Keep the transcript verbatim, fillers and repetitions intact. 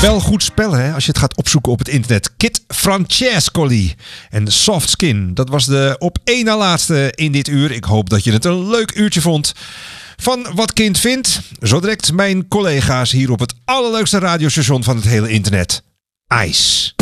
Wel goed spellen hè, als je het gaat opzoeken op het internet. Kit Francescoli en Soft Skin. Dat was de op één na laatste in dit uur. Ik hoop dat je het een leuk uurtje vond. Van Wat Kind Vindt. Zo direct mijn collega's hier op het allerleukste radiostation van het hele internet. IJs.